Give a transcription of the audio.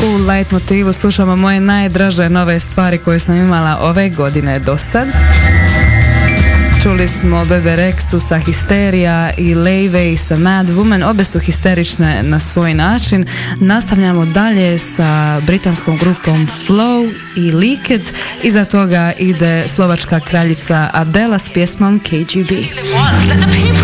U Light Motivu slušamo moje najdraže nove stvari koje sam imala ove godine do sad. Čuli smo Bebe Rexu sa Histerija i Laivey sa Mad Woman, obe su histerične na svoj način. Nastavljamo dalje sa britanskom grupom Flow i Leaked. Iza toga ide slovačka kraljica Adela s pjesmom KGB.